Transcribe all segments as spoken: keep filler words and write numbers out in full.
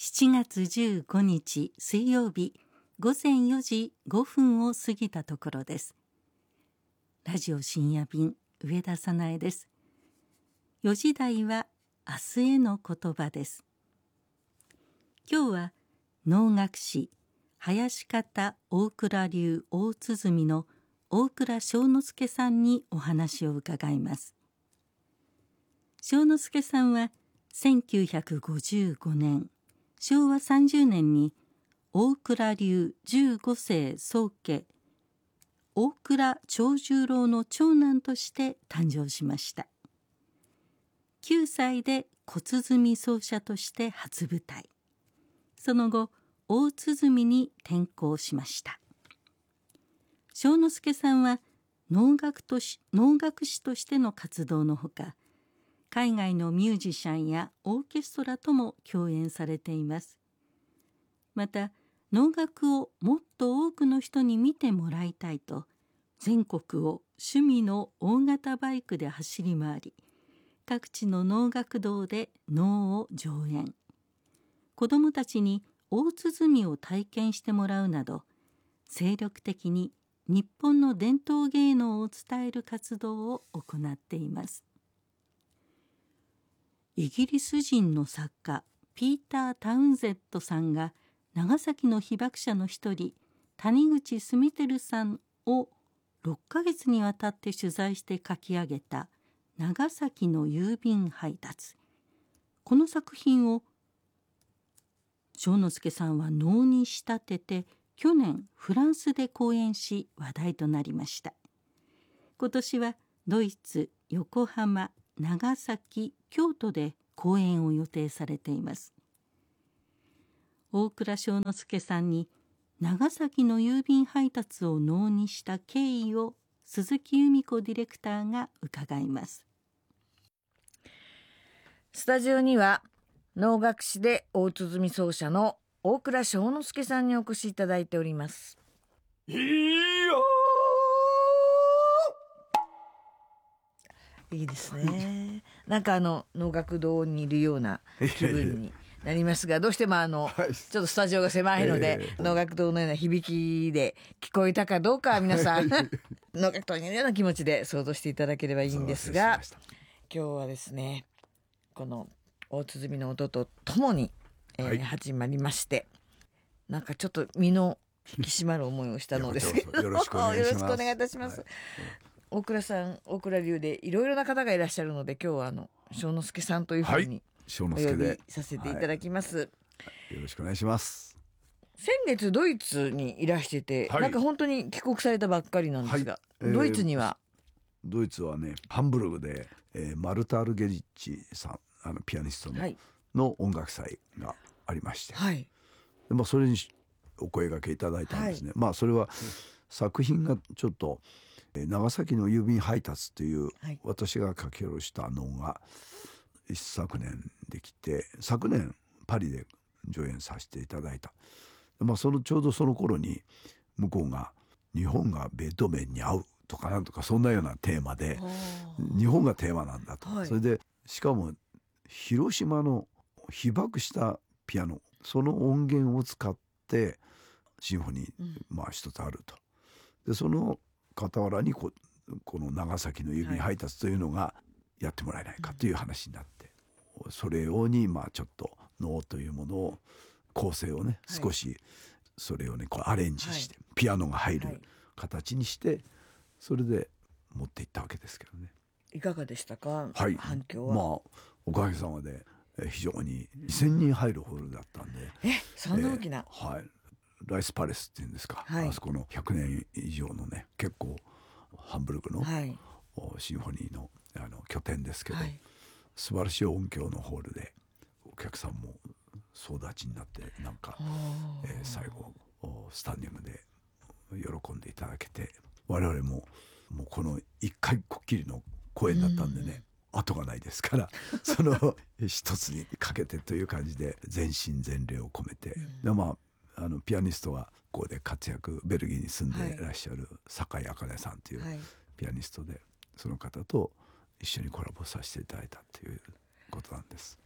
しちがつじゅうごにち水曜日ごぜんよじごふんを過ぎたところです。ラジオ深夜便、上田早苗です。よじ台は明日への言葉です。今日は能楽師林方大蔵流大鼓の大蔵正之助さんにお話を伺います。正之助さんはせんきゅうひゃくごじゅうごねんしょうわさんじゅうねんに大蔵流じゅうごせい宗家大蔵長十郎の長男として誕生しました。きゅうさいで小鼓奏者として初舞台、その後大鼓に転向しました。正之助さんは能楽とし能楽師としての活動のほか、海外のミュージシャンやオーケストラとも共演されています。また能楽をもっと多くの人に見てもらいたいと、全国を趣味の大型バイクで走り回り、各地の能楽堂で能を上演、子どもたちに大鼓を体験してもらうなど、精力的に日本の伝統芸能を伝える活動を行っています。イギリス人の作家ピーター・タウンゼットさんが長崎の被爆者の一人谷口住輝さんをろっかげつにわたって取材して書き上げた長崎の郵便配達、この作品を正之助さんは能に仕立てて去年フランスで公演し話題となりました。今年はドイツ、横浜、長崎、京都で公演を予定されています。大蔵正之助さんに長崎の郵便配達を能にした経緯を鈴木由美子ディレクターが伺います。 スタジオには能楽師で大鼓奏者の大蔵正之助さんにお越しいただいております。 いやいいですね。なんかあの能楽堂にいるような気分になりますが、どうしてもあの、はい、ちょっとスタジオが狭いので、えー、能楽堂のような響きで聞こえたかどうかは皆さん能楽堂にいるような気持ちで想像していただければいいんですが、今日はですね、この大鼓の音とともに、えーはい、始まりまして、なんかちょっと身の引き締まる思いをしたのですけどよろしくお願いします。 よろしくお願いいたします。はい、大蔵さん、大蔵流でいろいろな方がいらっしゃるので、今日はあの正之助さんというふうにお呼びさせていただきます。はいはい、よろしくお願いします。 先月ドイツにいらしてて、はい、なんか本当に帰国されたばっかりなんですが、はい、ドイツには、 えー、ドイツはね、ハンブルグで、えー、マルタ・アルゲリッチさん、あのピアニスト の,、はい、の音楽祭がありまして、はい、でまあ、それにお声掛けいただいたんですね。はい、まあそれは作品がちょっと長崎の郵便配達という、はい、私が書き下ろしたのが一昨年できて、昨年パリで上演させていただいた。まあそのちょうどその頃に向こうが日本がベートーベンに合うとかなんとかそんなようなテーマで、日本がテーマなんだと、はい、それでしかも広島の被爆したピアノ、その音源を使ってシンフォニー、うん、まあ一つあると。でその傍らに こ, この長崎の郵便配達というのがやってもらえないかという話になって、うん、それをにまあちょっと能というものを構成をね、はい、少しそれをねこうアレンジして、はい、ピアノが入る形にして、それで持っていったわけですけどね。 いかがでしたか、 はい、 反響は。 まあおかげさまで非常ににせんにん入るホールだったんで、 えそんな大きな、 えー、はい、ライスパレスっていうんですか、はい、あそこのひゃくねん以上のね結構ハンブルクの、はい、シンフォニー の, あの拠点ですけど、はい、素晴らしい音響のホールでお客さんも総立ちになって、なんか、えー、最後スタンディングで喜んでいただけて、我々ももうこの一回こっきりの公演だったんでね、うん、後がないですからその一つにかけてという感じで全身全霊を込めて、うん、でまああのピアニストはここで活躍、ベルギーに住んでいらっしゃる酒井茜さんというピアニストで、その方と一緒にコラボさせていただいたということなんです。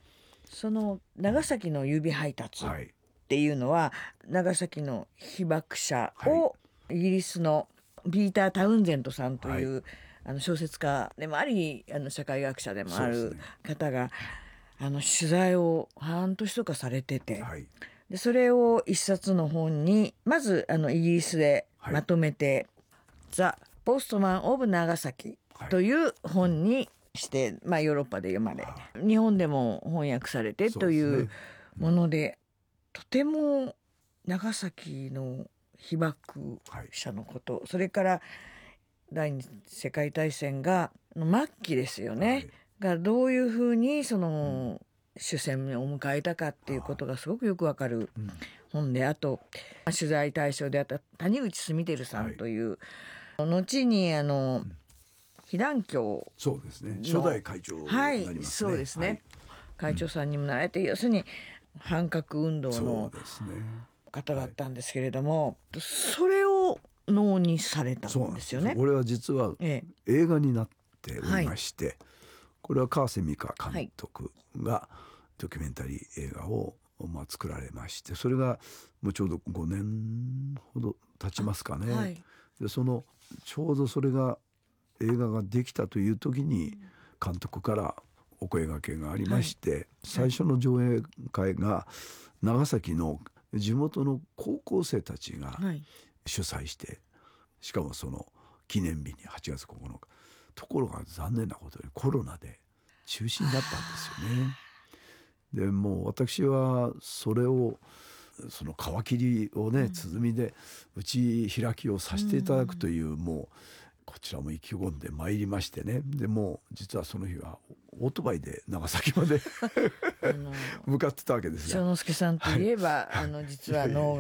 その長崎の郵便配達っていうのは、はい、長崎の被爆者をイギリスのピーター・タウンゼントさんという、はい、あの小説家でもありあの社会学者でもある方が、ね、あの取材を半年とかされてて、はい、でそれを一冊の本にまずあのイギリスでまとめて、はい、The Postman of Nagasaki という本にして、まあ、ヨーロッパで読まれ、日本でも翻訳されてというもので、とても長崎の被爆者のこと、はい、それから第二次世界大戦が末期ですよね、はい、がどういうふうにその終戦を迎えたかっていうことがすごくよくわかる本で、あと取材対象であった谷口住輝さんという、はい、後にあの被団協そうですね、初代会長になりますね、はい、 そうですね、はい、会長さんにもなられて、要するに反核運動の方だったんですけれども、そ, それを能にされたんですよね。 これは実は映画になっておりまして、はい、これは川瀬美香監督がドキュメンタリー映画をまあ作られまして、それがもうちょうどごねんほど経ちますかね、はい、でそのちょうどそれが映画ができたという時に監督からお声掛けがありまして、はい、最初の上映会が長崎の地元の高校生たちが主催して、しかもその記念日にはちがつここのか、ところが残念なことにコロナで中止になったんですよね。でもう私はそれをその皮切りをね、鼓で打ち開きをさせていただくという、もうこちらも意気込んで参りましてね。でもう実はその日はオートバイで長崎まで向かってたわけですが、 長之助さんといえば、はい、あの実は能